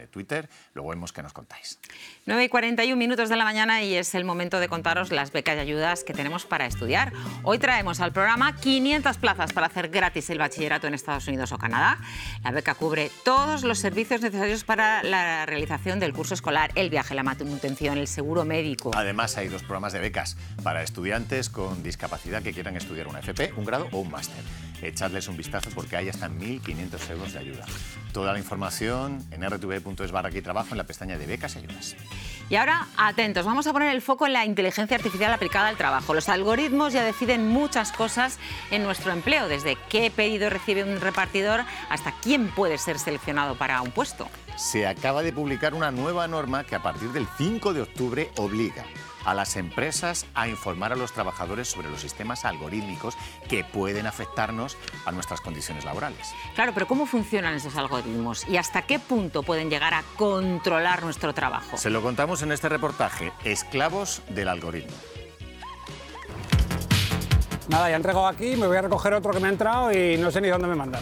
Twitter. Luego vemos qué nos contáis. 9:41 de la mañana y es el momento de contaros las becas y ayudas que tenemos para estudiar. Hoy traemos al programa 500 plazas para hacer gratis el bachillerato en Estados Unidos o Canadá. La beca cubre todos los servicios necesarios para la realización del curso escolar, el viaje, la manutención, el seguro médico. Además, hay 2 programas de becas para estudiantes con discapacidad que quieran estudiar una FP, un grado o un máster. Echadles un vistazo porque hay hasta 1.500 euros de ayuda. Toda la información en rtv.es/aquí-trabajo en la pestaña de becas y ayudas. Y ahora, atentos, vamos a poner el foco en la inteligencia artificial aplicada al trabajo. Los algoritmos ya deciden muchas cosas en nuestro empleo, desde qué pedido recibe un repartidor hasta quién puede ser seleccionado para un puesto. Se acaba de publicar una nueva norma que a partir del 5 de octubre obliga a las empresas a informar a los trabajadores sobre los sistemas algorítmicos que pueden afectarnos a nuestras condiciones laborales. Claro, pero ¿cómo funcionan esos algoritmos y hasta qué punto pueden llegar a controlar nuestro trabajo? Se lo contamos en este reportaje, Esclavos del algoritmo. Nada, ya he entregado aquí, me voy a recoger otro que me ha entrado y no sé ni dónde me mandan.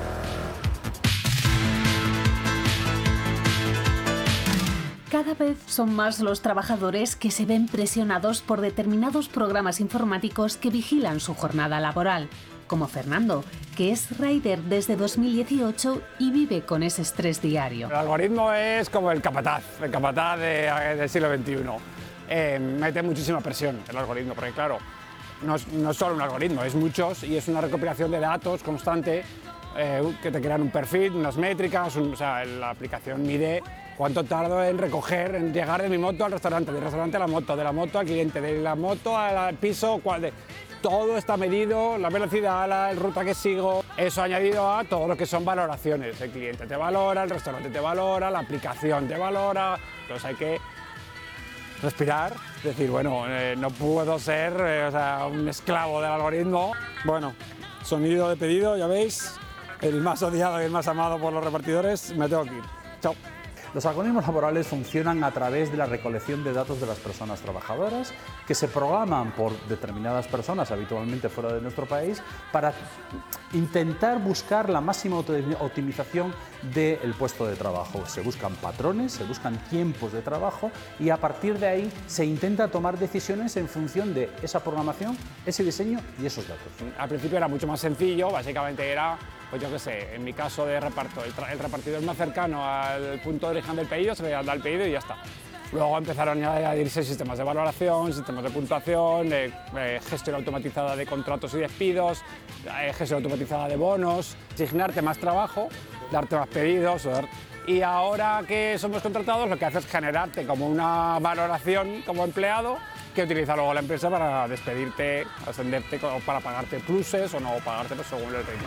Cada vez son más los trabajadores que se ven presionados por determinados programas informáticos que vigilan su jornada laboral, como Fernando, que es rider desde 2018 y vive con ese estrés diario. El algoritmo es como el capataz del siglo XXI. Mete muchísima presión el algoritmo, porque claro, no es solo un algoritmo, es muchos y es una recopilación de datos constante que te crean un perfil, unas métricas, o sea, la aplicación mide cuánto tardo en recoger, en llegar de mi moto al restaurante, del restaurante a la moto al cliente, de la moto al piso, todo está medido, la velocidad, la ruta que sigo. Eso añadido a todo lo que son valoraciones. El cliente te valora, el restaurante te valora, la aplicación te valora. Entonces hay que respirar, decir, bueno, no puedo ser un esclavo del algoritmo. Bueno, sonido de pedido, ya veis, el más odiado y el más amado por los repartidores, me tengo que ir. Chao. Los algoritmos laborales funcionan a través de la recolección de datos de las personas trabajadoras que se programan por determinadas personas, habitualmente fuera de nuestro país, para intentar buscar la máxima optimización del puesto de trabajo. Se buscan patrones, se buscan tiempos de trabajo y a partir de ahí se intenta tomar decisiones en función de esa programación, ese diseño y esos datos. Al principio era mucho más sencillo, básicamente era, pues yo qué sé, en mi caso de reparto, el repartidor más cercano al punto de origen del pedido, se le da el pedido y ya está. Luego empezaron a añadirse sistemas de valoración, sistemas de puntuación, gestión automatizada de contratos y despidos, gestión automatizada de bonos, asignarte más trabajo, darte más pedidos. Y ahora que somos contratados, lo que hace es generarte como una valoración como empleado que utiliza luego la empresa para despedirte, ascenderte o para pagarte pluses o no pagarte según el ritmo.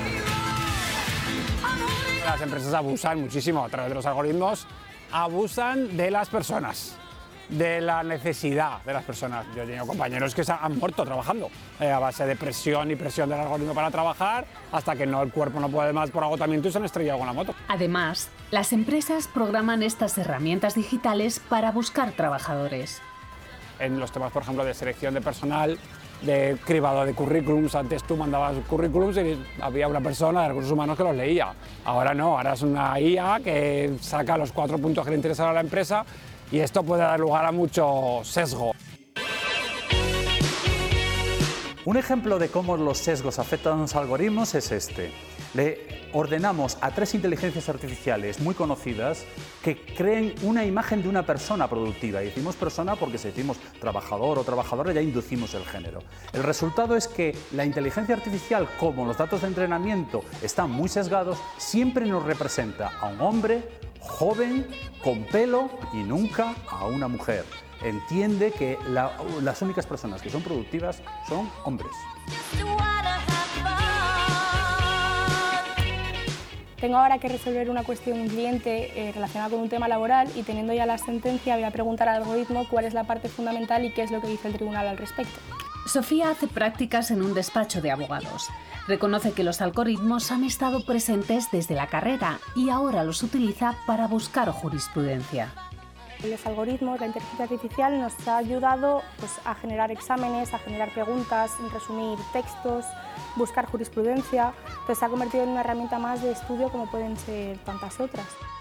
Las empresas abusan muchísimo a través de los algoritmos, abusan de las personas, de la necesidad de las personas. Yo he tenido compañeros que se han muerto trabajando a base de presión y presión del algoritmo para trabajar hasta que el cuerpo no puede más por agotamiento y se han estrellado con la moto. Además, las empresas programan estas herramientas digitales para buscar trabajadores. En los temas, por ejemplo, de selección de personal, de cribado de currículums, antes tú mandabas currículums y había una persona de recursos humanos que los leía. Ahora no, ahora es una IA que saca los 4 puntos que le interesan a la empresa y esto puede dar lugar a mucho sesgo. Un ejemplo de cómo los sesgos afectan a los algoritmos es este. Le ordenamos a 3 inteligencias artificiales muy conocidas que creen una imagen de una persona productiva. Y decimos persona porque si decimos trabajador o trabajadora ya inducimos el género. El resultado es que la inteligencia artificial, como los datos de entrenamiento están muy sesgados, siempre nos representa a un hombre joven, con pelo y nunca a una mujer. Entiende que las únicas personas que son productivas son hombres. Tengo ahora que resolver una cuestión de un cliente relacionada con un tema laboral y teniendo ya la sentencia voy a preguntar al algoritmo cuál es la parte fundamental y qué es lo que dice el tribunal al respecto. Sofía hace prácticas en un despacho de abogados. Reconoce que los algoritmos han estado presentes desde la carrera y ahora los utiliza para buscar jurisprudencia. Los algoritmos, la inteligencia artificial nos ha ayudado a generar exámenes, a generar preguntas, resumir textos, buscar jurisprudencia. Entonces se ha convertido en una herramienta más de estudio como pueden ser tantas otras.